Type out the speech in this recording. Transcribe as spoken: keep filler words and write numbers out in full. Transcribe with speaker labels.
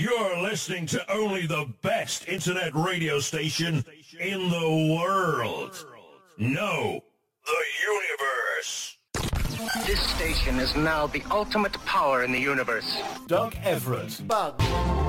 Speaker 1: You're listening to only the best internet radio station in the world. No, the universe.
Speaker 2: This station is now the ultimate power in the universe.
Speaker 3: Doug Everett.
Speaker 4: Bug.